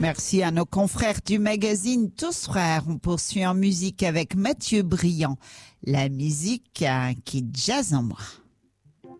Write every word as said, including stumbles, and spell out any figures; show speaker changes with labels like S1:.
S1: Merci à nos confrères du magazine Tous Frères. On poursuit en musique avec Mathieu Briand. La musique euh, qui jazz en moi.